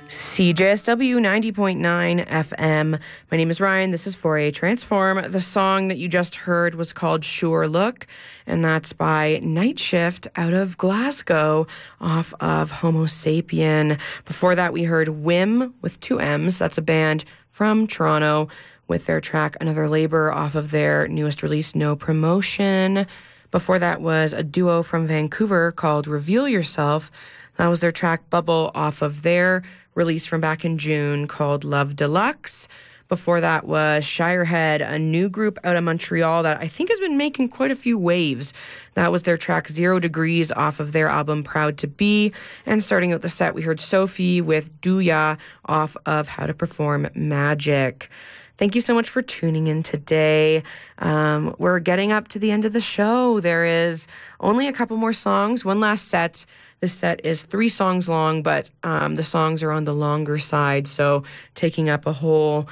CJSW 90.9 FM. My name is Ryan. This is 4A Transform. The song that you just heard was called Sure Look, and that's by Night Shift out of Glasgow off of Homo Sapien. Before that, we heard Whim with two M's. That's a band from Toronto with their track Another Labor off of their newest release, No Promotion. Before that was a duo from Vancouver called Reveal Yourself. That was their track Bubble off of their release from back in June called Love Deluxe. Before that was Shirehead, a new group out of Montreal that I think has been making quite a few waves. That was their track 0 Degrees off of their album Proud to Be. And starting out the set, we heard Sophie with Douya off of How to Perform Magic. Thank you so much for tuning in today. We're getting up to the end of the show. There is only a couple more songs, one last set. This set is 3 songs long, but the songs are on the longer side, so taking up a whole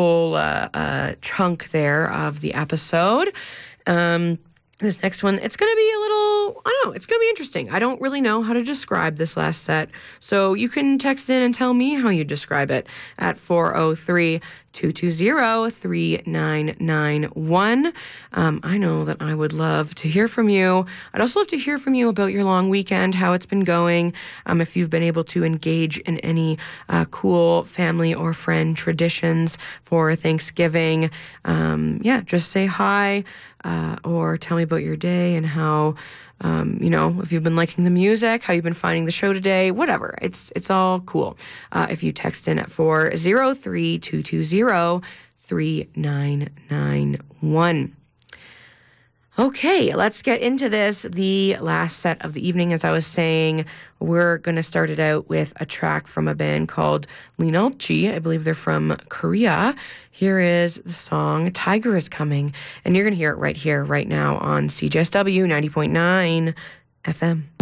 chunk there of the episode. This next one, it's going to be a little, I don't know, it's going to be interesting. I don't really know how to describe this last set, so you can text in and tell me how you describe it at 403-220-3991. I know that I would love to hear from you. I'd also love to hear from you about your long weekend, how it's been going, if you've been able to engage in any cool family or friend traditions for Thanksgiving. Just say hi. Or tell me about your day and how, if you've been liking the music, how you've been finding the show today, whatever. It's all cool. If you text in at 403-220-3991. Okay, let's get into this. The last set of the evening, as I was saying, we're going to start it out with a track from a band called Linalchi. I believe they're from Korea. Here is the song Tiger is Coming, and you're going to hear it right here, right now on CJSW 90.9 FM.